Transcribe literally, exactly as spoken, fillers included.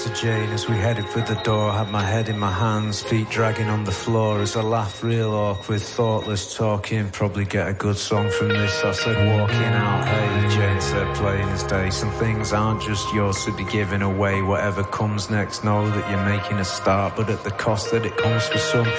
to Jane as we headed for the door. I had my head in my hands, feet dragging on the floor as I laughed real awkward, thoughtless talking. Probably get a good song from this, I said walking out. Hey, Jane said plain as day, some things aren't just yours to be given away. Whatever comes next, know that you're making a start, but at the cost that it comes for some.